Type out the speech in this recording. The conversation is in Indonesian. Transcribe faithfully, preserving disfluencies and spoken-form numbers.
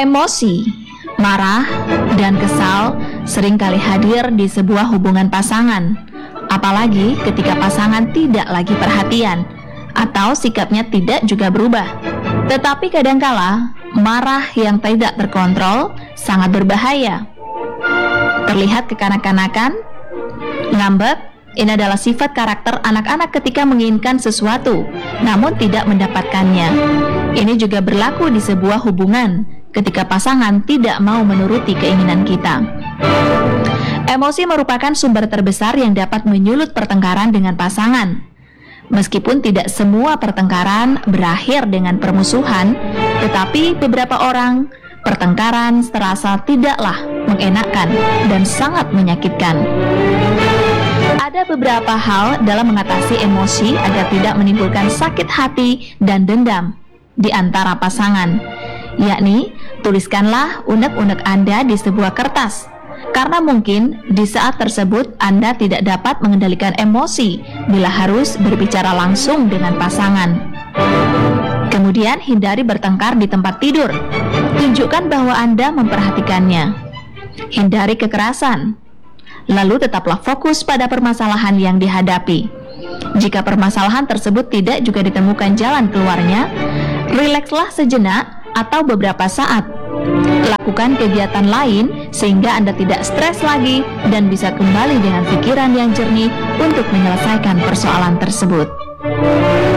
Emosi, marah, dan kesal seringkali hadir di sebuah hubungan pasangan, apalagi ketika pasangan tidak lagi perhatian atau sikapnya tidak juga berubah. Tetapi kadangkala marah yang tidak terkontrol sangat berbahaya. Terlihat kekanak-kanakan, ngambek. Ini adalah sifat karakter anak-anak ketika menginginkan sesuatu namun tidak mendapatkannya. Ini juga berlaku di sebuah hubungan ketika pasangan tidak mau menuruti keinginan kita. Emosi merupakan sumber terbesar yang dapat menyulut pertengkaran dengan pasangan. Meskipun tidak semua pertengkaran berakhir dengan permusuhan, tetapi beberapa orang pertengkaran terasa tidaklah mengenakan dan sangat menyakitkan. Ada beberapa hal dalam mengatasi emosi agar tidak menimbulkan sakit hati dan dendam di antara pasangan, yakni tuliskanlah unek-unek Anda di sebuah kertas, karena mungkin di saat tersebut Anda tidak dapat mengendalikan emosi bila harus berbicara langsung dengan pasangan. Kemudian hindari bertengkar di tempat tidur, tunjukkan bahwa Anda memperhatikannya. Hindari kekerasan. Lalu tetaplah fokus pada permasalahan yang dihadapi. Jika permasalahan tersebut tidak juga ditemukan jalan keluarnya, rilekslah sejenak atau beberapa saat. Lakukan kegiatan lain sehingga Anda tidak stres lagi dan bisa kembali dengan pikiran yang jernih untuk menyelesaikan persoalan tersebut.